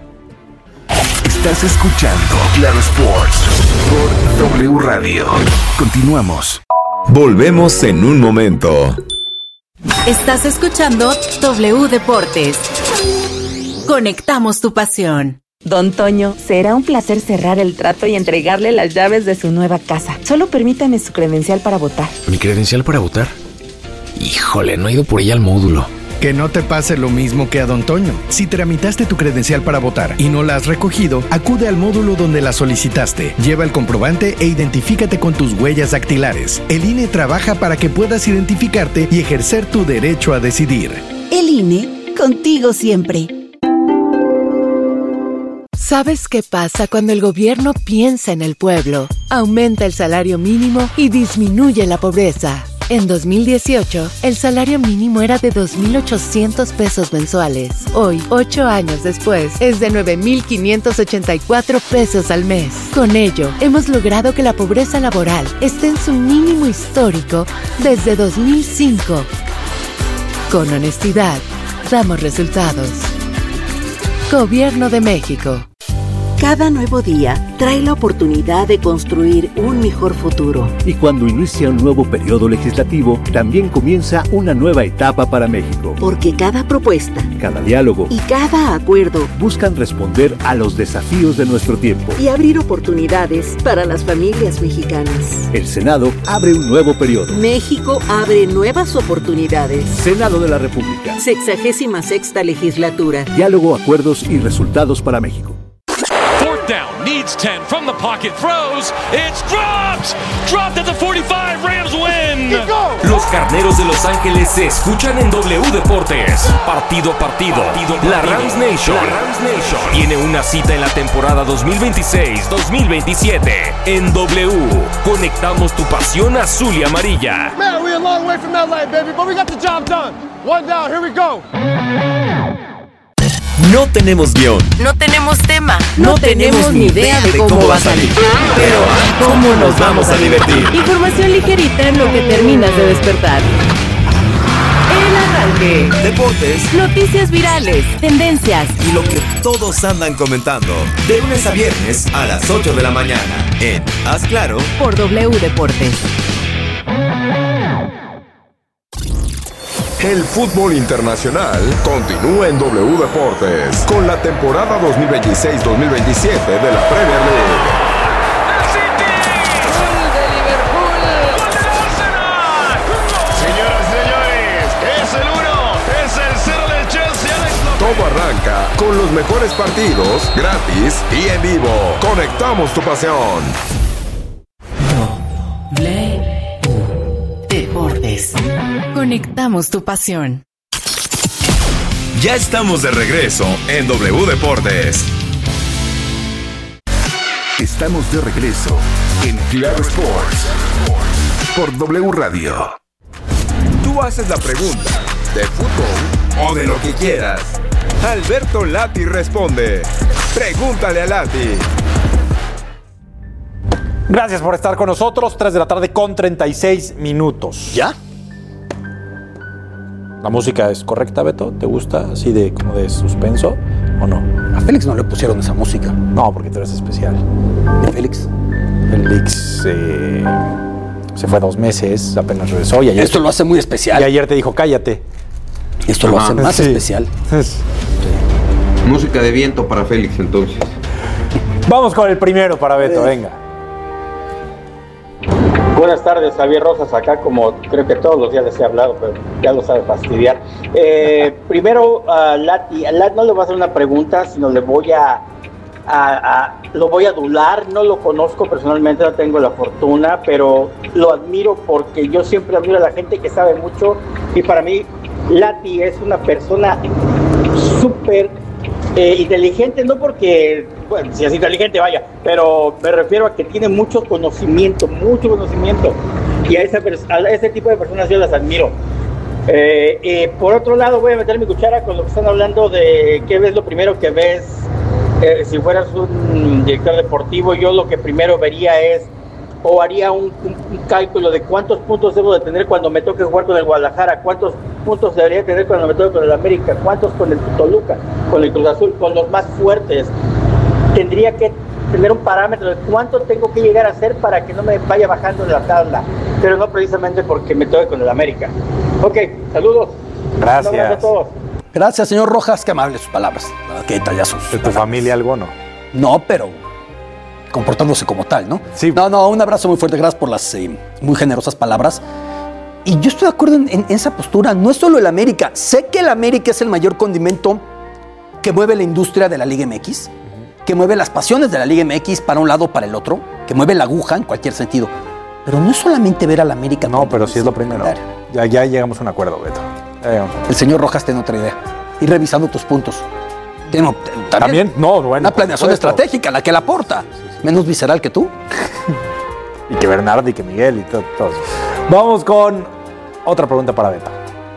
Estás escuchando Claro Sports por W Radio. Continuamos. Volvemos en un momento. Estás escuchando W Deportes. Conectamos tu pasión. Don Toño, será un placer cerrar el trato y entregarle las llaves de su nueva casa. Solo permítame su credencial para votar. ¿Mi credencial para votar? Híjole, no he ido por ella al módulo. Que no te pase lo mismo que a Don Toño. Si tramitaste tu credencial para votar y no la has recogido, acude al módulo donde la solicitaste. Lleva el comprobante e identifícate con tus huellas dactilares. El I N E trabaja para que puedas identificarte y ejercer tu derecho a decidir. El I N E, contigo siempre. ¿Sabes qué pasa cuando el gobierno piensa en el pueblo? Aumenta el salario mínimo y disminuye la pobreza. En dos mil dieciocho, el salario mínimo era de dos mil ochocientos pesos mensuales. Hoy, ocho años después, es de nueve mil quinientos ochenta y cuatro pesos al mes. Con ello, hemos logrado que la pobreza laboral esté en su mínimo histórico desde dos mil cinco. Con honestidad, damos resultados. Gobierno de México. Cada nuevo día trae la oportunidad de construir un mejor futuro. Y cuando inicia un nuevo periodo legislativo, también comienza una nueva etapa para México. Porque cada propuesta, cada diálogo y cada acuerdo buscan responder a los desafíos de nuestro tiempo y abrir oportunidades para las familias mexicanas. El Senado abre un nuevo periodo. México abre nuevas oportunidades. Senado de la República. Sexagésima sexta legislatura. Diálogo, acuerdos y resultados para México. Down, needs ten, from the pocket, throws, it's dropped! Dropped at the forty-five, Rams win! Los Carneros de Los Ángeles se escuchan en W Deportes. Partido a partido, la Rams Nation, la Rams Nation tiene una cita en la temporada dos mil veintiséis dos mil veintisiete. En W, conectamos tu pasión azul y amarilla. Man, we're a long way from L A, baby, but we got the job done. One down, here we go. No tenemos guión. No tenemos tema. No, no tenemos ni idea de cómo, cómo va a salir. Pero ¿cómo nos vamos a divertir? Información ligerita en lo que terminas de despertar. El arranque. Deportes. Noticias virales. Tendencias. Y lo que todos andan comentando. De lunes a viernes a las ocho de la mañana. En Haz Claro. Por W Deportes. El fútbol internacional continúa en W Deportes con la temporada dos mil veintiséis dos mil veintisiete de la Premier League. Todo arranca con los mejores partidos, gratis y en vivo. Conectamos tu pasión. W Deportes. Conectamos tu pasión. Ya estamos de regreso en W Deportes. Estamos de regreso en Claro Sports por W Radio. Tú haces la pregunta de fútbol o de lo que quieras. Alberto Lati responde. Pregúntale a Lati. Gracias por estar con nosotros. tres de la tarde con treinta y seis minutos. ¿Ya? ¿La música es correcta, Beto? ¿Te gusta así de como de suspenso o no? A Félix no le pusieron esa música. No, porque tú eres especial. ¿De Félix? Félix eh, se fue dos meses, apenas regresó. Y ayer Esto lo hace muy especial. Y ayer te dijo, cállate. Esto lo ah, hace más sí. especial. Sí. Música de viento para Félix, entonces. Vamos con el primero para Beto, sí. venga. Buenas tardes, Javier Rosas, acá como creo que todos los días les he hablado, pero ya lo sabe fastidiar. Eh, primero, a Lati, a Lati no le voy a hacer una pregunta, sino le voy a, a, a, lo voy a adular. No lo conozco personalmente, no tengo la fortuna, pero lo admiro porque yo siempre admiro a la gente que sabe mucho, y para mí Lati es una persona súper eh, inteligente, no porque, bueno, si es inteligente, vaya, pero me refiero a que tiene mucho conocimiento, mucho conocimiento, y a, esa, a ese tipo de personas yo las admiro. Eh, eh, por otro lado, voy a meter mi cuchara con lo que están hablando de qué ves lo primero que ves. Eh, si fueras un director deportivo, yo lo que primero vería es, o haría un, un, un cálculo de cuántos puntos debo de tener cuando me toque jugar con el Guadalajara, cuántos puntos debería tener cuando me toque con el América, cuántos con el Toluca, con el Cruz Azul, con los más fuertes. Tendría que tener un parámetro de cuánto tengo que llegar a hacer para que no me vaya bajando de la tabla, pero no precisamente porque me toque con el América. Ok, saludos. Gracias. Un abrazo a todos. Gracias, señor Rojas, qué amables sus palabras. Qué detallazos. ¿De tu familia algo no? No, pero comportándose como tal, ¿no? Sí. No, no, un abrazo muy fuerte, gracias por las eh, muy generosas palabras. Y yo estoy de acuerdo en, en esa postura, no es solo el América. Sé que el América es el mayor condimento que mueve la industria de la Liga M X, que mueve las pasiones de la Liga M X para un lado o para el otro, que mueve la aguja en cualquier sentido. Pero no es solamente ver al América. No, pero sí es lo primero. Ya, ya llegamos a un acuerdo, Beto. El señor Rojas tiene otra idea. Ir revisando tus puntos. Tiene también, ¿También? No, bueno. Una planeación estratégica, la que la aporta. Sí, sí, sí. Menos visceral que tú. Y que Bernardo y que Miguel y todo, todos. Vamos con otra pregunta para Beto.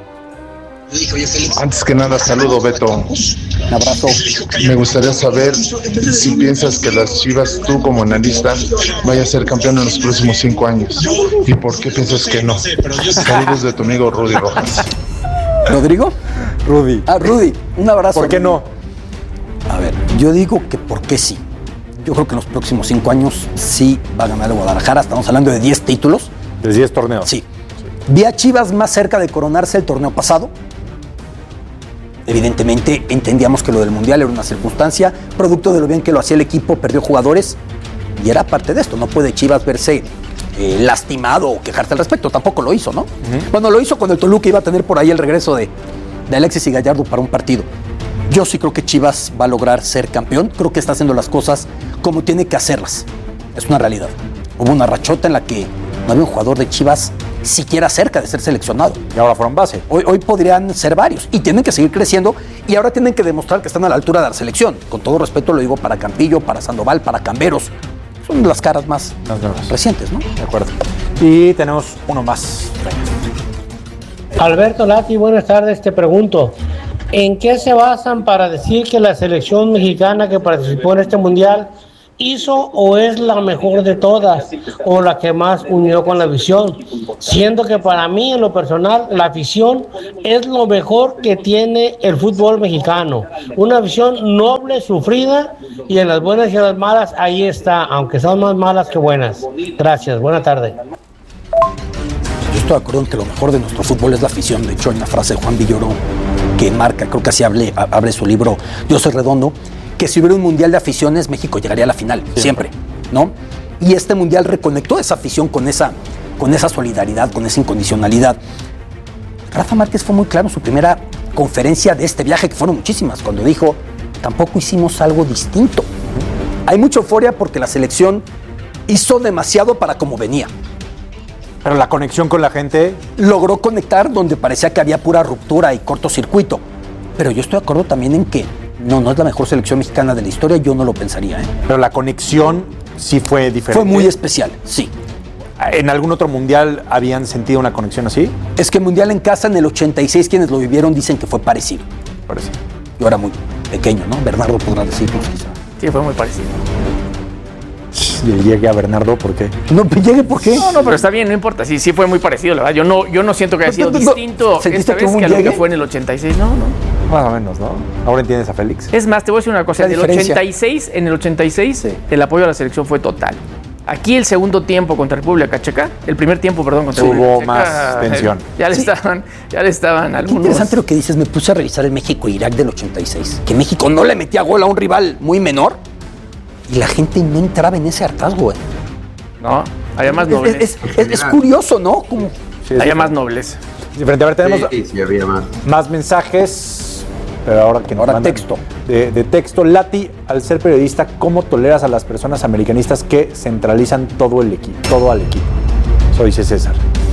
Antes que nada, saludo, Beto. Un abrazo. Me gustaría saber si piensas que las Chivas, tú como analista, vaya a ser campeón en los próximos cinco años. ¿Y por qué piensas que no? Saludos de tu amigo Rudy Rojas. ¿Rodrigo? Rudy. Ah, Rudy. Un abrazo. ¿Por qué no? A ver, yo digo que por qué sí. Yo creo que en los próximos cinco años sí va a ganar el Guadalajara. Estamos hablando de diez títulos. ¿De diez torneos? Sí. sí. Vi a Chivas más cerca de coronarse el torneo pasado. Evidentemente entendíamos que lo del Mundial era una circunstancia, producto de lo bien que lo hacía el equipo, perdió jugadores y era parte de esto. No puede Chivas verse eh, lastimado o quejarse al respecto, tampoco lo hizo, ¿no? Uh-huh. Bueno, lo hizo cuando el Toluca iba a tener por ahí el regreso de, de Alexis y Gallardo para un partido. Yo sí creo que Chivas va a lograr ser campeón, creo que está haciendo las cosas como tiene que hacerlas, es una realidad. Hubo una rachota en la que no había un jugador de Chivas siquiera cerca de ser seleccionado. Y ahora fueron base. Hoy, hoy podrían ser varios y tienen que seguir creciendo y ahora tienen que demostrar que están a la altura de la selección. Con todo respeto lo digo para Campillo, para Sandoval, para Camberos. Son las caras más no, recientes, ¿no? De acuerdo. Y tenemos uno más. Alberto Lati, buenas tardes. Te pregunto, ¿En qué se basan para decir que la selección mexicana que participó en este mundial hizo o es la mejor de todas o la que más unió con la afición? Siendo que para mí, en lo personal, la afición es lo mejor que tiene el fútbol mexicano. Una afición noble, sufrida, y en las buenas y en las malas ahí está, aunque son más malas que buenas. Gracias, buena tarde. Yo estoy de acuerdo en que lo mejor de nuestro fútbol es la afición. De hecho, hay una frase de Juan Villoro que marca, creo que así abre, abre su libro Yo soy redondo, que si hubiera un mundial de aficiones, México llegaría a la final, sí. siempre, ¿no? Y este mundial reconectó esa afición con esa, con esa solidaridad, con esa incondicionalidad. Rafa Márquez fue muy claro en su primera conferencia de este viaje, que fueron muchísimas, cuando dijo, tampoco hicimos algo distinto. Hay mucha euforia porque la selección hizo demasiado para como venía. Pero la conexión con la gente... Logró conectar donde parecía que había pura ruptura y cortocircuito. Pero yo estoy de acuerdo también en que no, no es la mejor selección mexicana de la historia, yo no lo pensaría. ¿eh? Pero la conexión sí fue diferente. Fue muy especial, sí. ¿En algún otro mundial habían sentido una conexión así? Es que el mundial en casa en el ochenta y seis, quienes lo vivieron dicen que fue parecido. Parecido. Yo era muy pequeño, ¿no? Bernardo podrá decirlo quizá. Sí, fue muy parecido. Llegué a Bernardo, ¿por qué? No, llegué, ¿por qué? No, no, pero está bien, no importa. Sí, sí fue muy parecido, la verdad. Yo no, yo no siento que haya sido no, no, distinto esta vez que a lo que fue en el ochenta y seis. No, no. Más o menos, ¿no? Ahora entiendes a Félix. Es más, te voy a decir una cosa. En el ochenta y seis, en el ochenta y seis, sí. el apoyo a la selección fue total. Aquí el segundo tiempo contra República Checa, el primer tiempo, perdón, contra Hubo República Checa. Hubo más tensión. Ya le sí. estaban, ya le estaban algunos. Qué interesante lo que dices. Me puse a revisar el México-Irak del ochenta y seis. Que México no le metía gol a un rival muy menor y la gente no entraba en ese hartazgo, ¿eh? No, había más nobleza. Es, es, es, es curioso, ¿no? Como... Sí, había más nobleza. Diferente. A ver, tenemos sí, sí, había más. más mensajes, pero ahora que nos ahora mandan texto. De, de texto. Lati, al ser periodista, ¿cómo toleras a las personas americanistas que centralizan todo el equipo, todo al equipo? Eso dice César.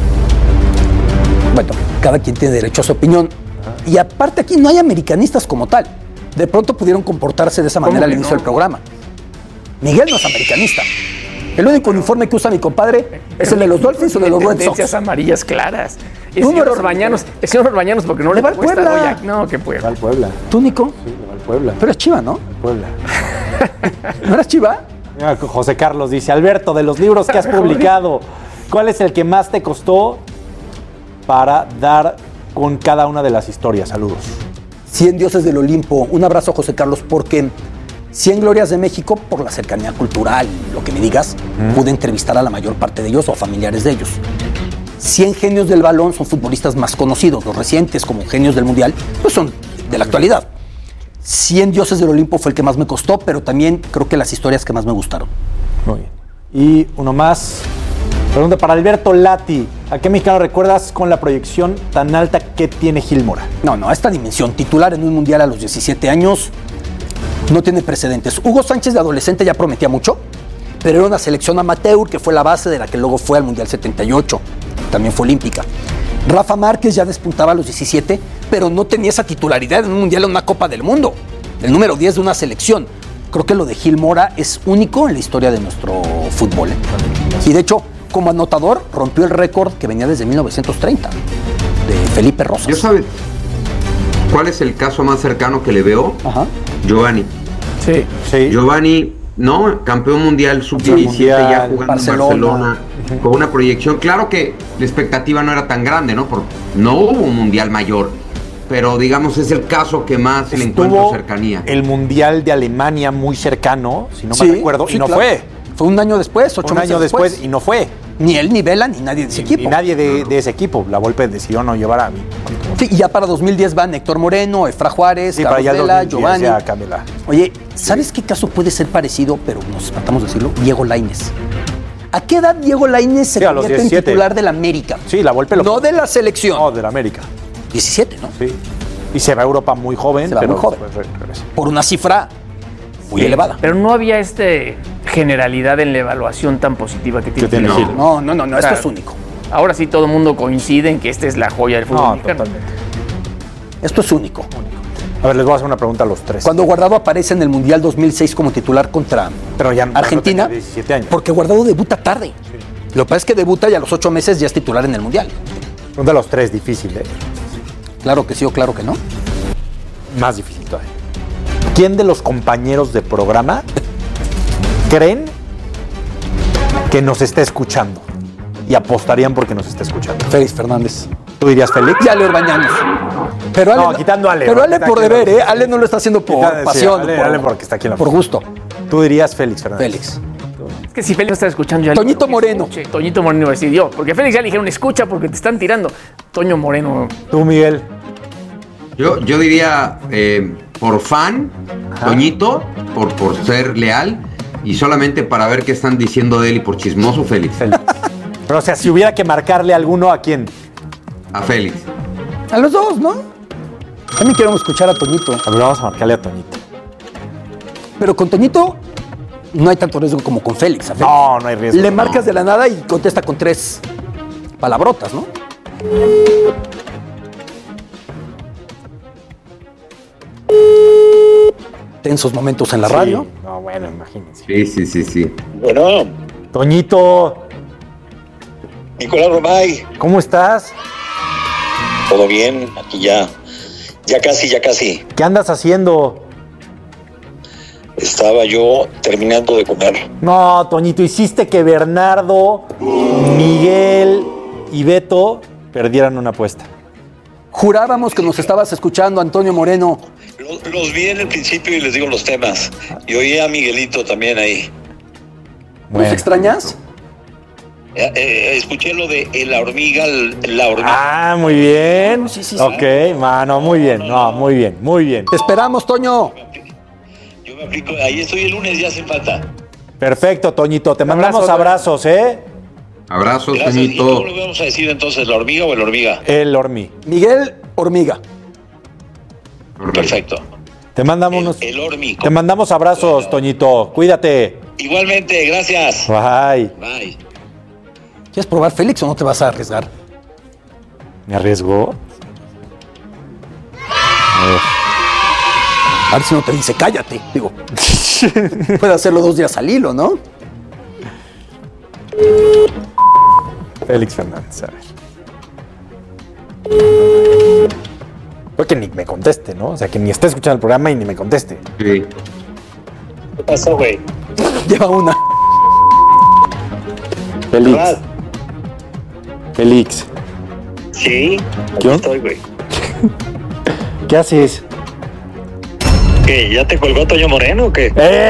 Bueno, cada quien tiene derecho a su opinión. Ah. Y aparte aquí no hay americanistas como tal. De pronto pudieron comportarse de esa manera al inicio no? del programa. Miguel no es americanista. El único uniforme que usa mi compadre es el de los Dolphins o de los Red Sox. Tendencias amarillas claras. El señor Orbañanos, el señor Orbañanos porque no le, le va al Puebla. No, que Puebla. Va al Puebla. ¿Tú, Nico? Sí, le va al Puebla. Pero es Chiva, ¿no? Al Puebla. ¿No eras Chiva? José Carlos dice, Alberto, de los libros que has publicado, ¿cuál es el que más te costó para dar con cada una de las historias? Saludos. Cien dioses del Olimpo. Un abrazo, José Carlos, porque... Cien glorias de México, por la cercanía cultural, lo que me digas, mm. pude entrevistar a la mayor parte de ellos o a familiares de ellos. Cien genios del balón son futbolistas más conocidos, los recientes como genios del Mundial, pues son de la actualidad. Cien dioses del Olimpo fue el que más me costó, pero también creo que las historias que más me gustaron. Muy bien. Y uno más, pregunta para Alberto Lati, ¿a qué mexicano recuerdas con la proyección tan alta que tiene Gil Mora? No, no, a esta dimensión, titular en un Mundial a los diecisiete años... no tiene precedentes. Hugo Sánchez de adolescente ya prometía mucho, pero era una selección amateur que fue la base de la que luego fue al Mundial setenta y ocho. También fue olímpica. Rafa Márquez ya despuntaba a los diecisiete, pero no tenía esa titularidad en un Mundial o una Copa del Mundo. El número diez de una selección. Creo que lo de Gil Mora es único en la historia de nuestro fútbol. ¿eh? Y de hecho, como anotador, rompió el récord que venía desde mil novecientos treinta, de Felipe Rosas. ¿Yo sabes cuál es el caso más cercano que le veo? Ajá. Giovanni. Sí, sí. Giovanni, no, campeón mundial sub diecisiete, ya jugando Barcelona. en Barcelona, uh-huh. con una proyección. Claro que la expectativa no era tan grande, ¿no? Porque no hubo un mundial mayor, pero digamos es el caso que más le encuentro cercanía. El mundial de Alemania muy cercano, si no me sí, recuerdo, sí, y no claro. fue. Fue un año después, ocho un meses año después, después y no fue. Ni él, ni Vela, ni nadie de ese ni, equipo. Ni nadie de, de ese equipo. La Volpe decidió no llevar a mí. Sí, y ya para dos mil diez van Héctor Moreno, Efra Juárez, sí, Carlos Vela, Giovanni. Ya, Camila. Oye, ¿sabes sí. qué caso puede ser parecido, pero nos tratamos de decirlo? Diego Lainez. ¿A qué edad Diego Lainez se sí, convierte en titular del América? Sí, la Volpe lo... No de la selección. No, del América. diecisiete, ¿no? Sí. Y se va a Europa muy joven. Se va pero muy joven. Pues, por una cifra muy sí, elevada. Pero no había este generalidad en la evaluación tan positiva que tiene. tiene Gil. No, no, no, no, esto o sea, es único. Ahora sí todo el mundo coincide en que esta es la joya del fútbol no, mexicano. Totalmente. Esto es único. A ver, les voy a hacer una pregunta a los tres. Cuando Guardado aparece en el Mundial dos mil seis como titular contra pero ya, Argentina, no diecisiete años. Porque Guardado debuta tarde. Sí. Lo que pasa es que debuta y a los ocho meses ya es titular en el Mundial. Pregunta a los tres, difícil, ¿eh? Claro que sí o claro que no. más difícil todavía. ¿Quién de los compañeros de programa creen que nos está escuchando? Y apostarían porque nos está escuchando. Félix Fernández. ¿Tú dirías Félix? Y Ale Orbañanos. Pero Ale, no, quitando a Ale. Pero Ale por deber, aquí, ¿eh? Ale no lo está haciendo por quitando, pasión. Sí, Ale, por, Ale porque está aquí en la Por gusto. Tú dirías Félix Fernández. Félix. Es que si Félix está escuchando ya... Toñito Moreno. Escuche, Toñito Moreno iba a decir yo. Porque a Félix ya le dijeron, escucha porque te están tirando. Toño Moreno. Tú, Miguel. Yo, yo diría, eh, por fan, Ajá. Toñito, por, por ser leal, y solamente para ver qué están diciendo de él y por chismoso, Félix. Félix. Pero, o sea, si hubiera que marcarle a alguno, ¿a quién? A Félix. A los dos, ¿no? También queremos escuchar a Toñito. A ver, vamos a marcarle a Toñito. Pero con Toñito no hay tanto riesgo como con Félix. Félix. No, no hay riesgo. Le no. marcas de la nada y contesta con tres palabrotas, ¿no? Tensos momentos en la sí. radio. No, bueno, imagínense. Sí, sí, sí, sí. Bueno. Toñito. Nicolás Romay. ¿Cómo estás? Todo bien, aquí ya. Ya casi, ya casi. ¿Qué andas haciendo? Estaba yo terminando de comer. No, Toñito, hiciste que Bernardo, Miguel y Beto perdieran una apuesta. Jurábamos que nos estabas escuchando, Antonio Moreno. Los, los vi en el principio y les digo los temas. Y oí a Miguelito también ahí. ¿Nos bueno. extrañas? Eh, eh, escuché lo de eh, la hormiga, la hormiga. Ah, muy bien. Sí, sí, sí. Ok, mano, muy bien. No, muy bien, muy bien. Te esperamos, Toño. Yo me aplico, ahí estoy el lunes, ya hacen falta. Perfecto, Toñito. Te mandamos abrazos, ¿eh? Abrazos, Gracias. Toñito. ¿Y cómo lo vamos a decir entonces, la hormiga o el hormiga? El hormi. Miguel Hormiga. Perfecto. Te mandamos unos, el, el hormi. Te mandamos abrazos, Toñito. Cuídate. Igualmente, gracias. Bye. Bye. ¿Quieres probar Félix o no te vas a arriesgar? ¿Me arriesgó? A ver. A ver si no te dice cállate. Digo, puede hacerlo dos días al hilo, ¿no? Félix Fernández, a ver. Fue que ni me conteste, ¿no? O sea, que ni esté escuchando el programa y ni me conteste. Sí. ¿Qué pasó, güey? Lleva una. Félix. Félix. Sí, aquí estoy, güey. ¿Qué haces? ¿Qué? ¿Ya te colgó Toño Moreno o qué?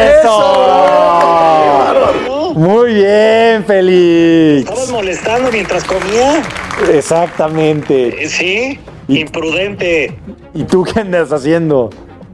¡Eso! Muy bien, Félix. ¿Estabas molestando mientras comía? Exactamente. Eh, ¿Sí? Imprudente. ¿Y tú qué andas haciendo?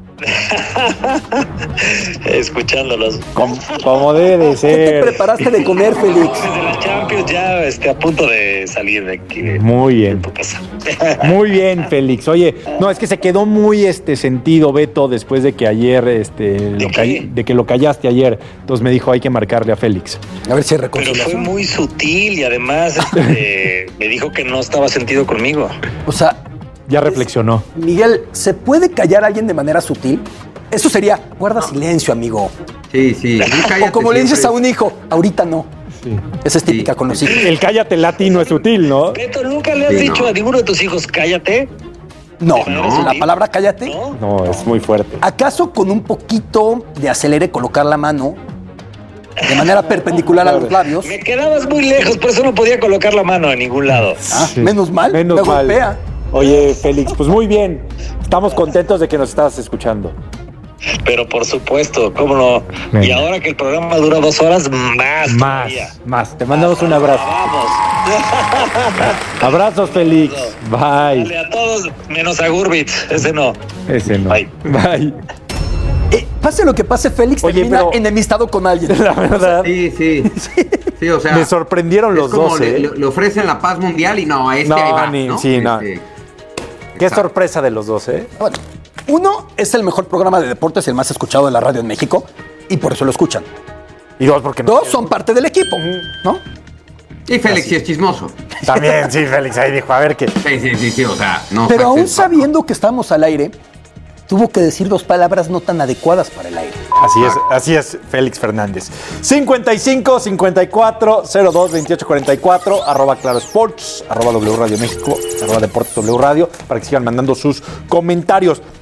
Escuchándolos. Como, como debe de ser. ¿Qué te preparaste de comer, Félix? Desde la Champions ya este, a punto de salir de aquí. De, muy bien. De tu casa. Muy bien, Félix. Oye, no, es que se quedó muy este sentido, Beto, después de que ayer, este, ¿De, lo call- de que lo callaste ayer. Entonces me dijo, hay que marcarle a Félix. A ver si Pero fue muy sutil y además este, me dijo que no estaba sentido conmigo. O sea, ya reflexionó. Miguel, ¿se puede callar a alguien de manera sutil? Eso sería, guarda silencio, amigo. Sí, sí. O como le dices a un hijo, ahorita no. Sí. Esa es típica sí. con los hijos. El cállate latino es sutil, ¿no? Beto, ¿nunca le has sí, dicho no. a ninguno de tus hijos cállate? No, no. La palabra cállate. ¿No? No, es muy fuerte. ¿Acaso con un poquito de acelere colocar la mano de manera perpendicular a los labios? Me quedabas muy lejos, por eso no podía colocar la mano en ningún lado. Ah, sí. Menos mal, menos me mal. golpea. Oye, Félix, pues muy bien. Estamos contentos de que nos estabas escuchando. Pero por supuesto, cómo no. Venga. Y ahora que el programa dura dos horas, más. Más, todavía. más. Te mandamos un abrazo. Vamos. Abrazos, Félix. Bye. Dale a todos, menos a Gurbitz. Ese no. Ese no. Bye. Bye. Eh, pase lo que pase, Félix Oye, termina pero... enemistado con alguien. La verdad. Sí, sí. sí. Sí, o sea, me sorprendieron los dos. Le, ¿eh? le ofrecen la paz mundial y no, a este no, ahí va, ni, ¿no? Sí, este, no. Qué exacto. Sorpresa de los dos, ¿eh? Bueno, uno es el mejor programa de deportes, el más escuchado de la radio en México, y por eso lo escuchan. Y dos, porque no. Dos son parte del equipo, ¿no? Y Félix sí es chismoso. También, sí, Félix ahí dijo, a ver qué. Sí, sí, sí, sí, o sea, no. Pero aún sabiendo que estamos al aire, tuvo que decir dos palabras no tan adecuadas para el aire. Así es, así es, Félix Fernández. cincuenta y cinco, cincuenta y cuatro, cero dos, veintiocho cuarenta y cuatro, arroba Claro Sports, arroba W Radio México, arroba Deportes W Radio, para que sigan mandando sus comentarios.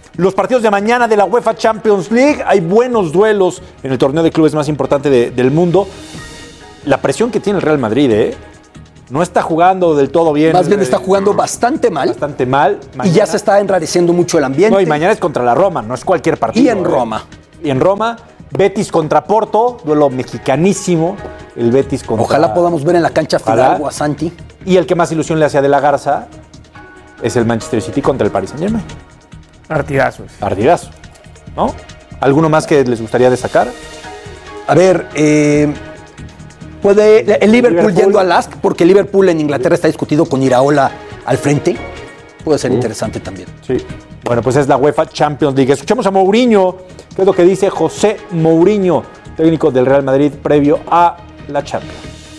Los partidos de mañana de la UEFA Champions League. Hay buenos duelos en el torneo de clubes más importante de, del mundo. La presión que tiene el Real Madrid, ¿eh? No está jugando del todo bien. Más bien está jugando bastante mal. Bastante mal. Mañana, y ya se está enrareciendo mucho el ambiente. No, y mañana es contra la Roma, no es cualquier partido. Y en ¿eh? Roma. Y en Roma, Betis contra Porto, duelo mexicanísimo. El Betis contra... Ojalá podamos ver en la cancha Fidalgo a Santi. Y el que más ilusión le hace a De la Garza es el Manchester City contra el Paris Saint-Germain. Partidazo. Partidazo, ¿no? ¿Alguno más que les gustaría destacar? A ver, eh... puede el Liverpool, Liverpool yendo al Lask, porque Liverpool en Inglaterra está discutido con Iraola al frente. Puede ser uh. interesante también. Sí. Bueno, pues es la UEFA Champions League. Escuchemos a Mourinho, qué es lo que dice José Mourinho, técnico del Real Madrid previo a la Champions.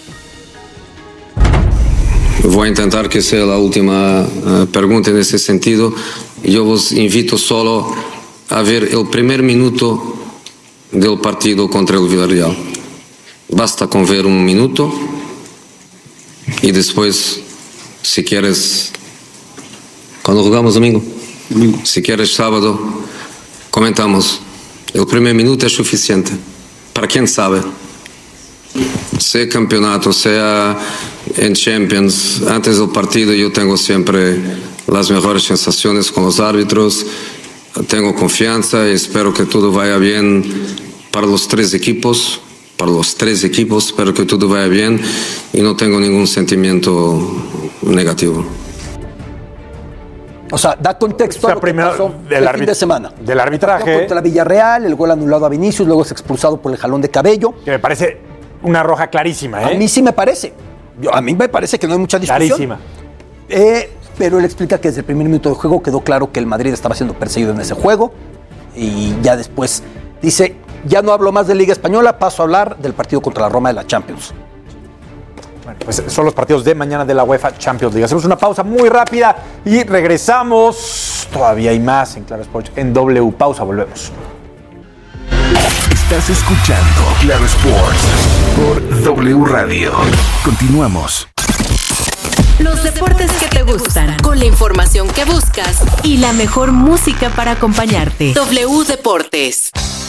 Voy a intentar que sea la última uh, pregunta en ese sentido. Yo os invito solo a ver el primer minuto del partido contra el Villarreal. Basta con ver un minuto y después, si quieres, cuando jugamos domingo, si quieres sábado, comentamos. El primer minuto es suficiente. Para quien sabe, sea campeonato, sea en Champions, antes del partido yo tengo siempre las mejores sensaciones con los árbitros, tengo confianza y espero que todo vaya bien para los tres equipos. Para los tres equipos, espero que todo vaya bien y no tengo ningún sentimiento negativo. O sea, da contexto o sea, a lo que pasó del el fin de semana. Del arbitraje. Contra la Villarreal, el gol anulado a Vinicius, luego es expulsado por el jalón de cabello. Que me parece una roja clarísima, ¿eh? A mí sí me parece. Yo, a mí me parece que no hay mucha discusión. Clarísima. Eh, pero él explica que desde el primer minuto de juego quedó claro que el Madrid estaba siendo perseguido en ese juego. Y ya después dice... Ya no hablo más de Liga Española, paso a hablar del partido contra la Roma de la Champions. Bueno, pues son los partidos de mañana de la UEFA Champions League. Hacemos una pausa muy rápida y regresamos. Todavía hay más en Claro Sports en W. Pausa, volvemos. Estás escuchando Claro Sports por W Radio. Continuamos. Los deportes que te gustan, con la información que buscas y la mejor música para acompañarte. W Deportes.